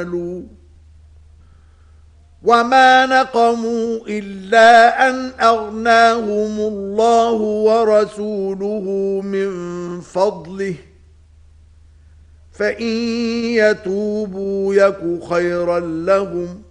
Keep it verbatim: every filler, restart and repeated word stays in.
وما نقموا إلا أن أغناهم الله ورسوله من فضله فإن يتوبوا يك خيرا لهم